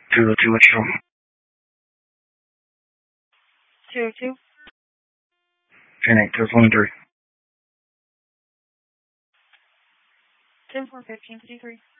202, what's your 202. 10-8, 213. 10-4, 1553.